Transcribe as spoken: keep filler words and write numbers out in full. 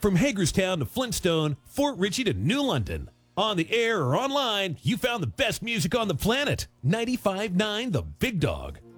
From Hagerstown to Flintstone, Fort Ritchie to New London. On the air or online, you found the best music on the planet. ninety-five point nine The Big Dog.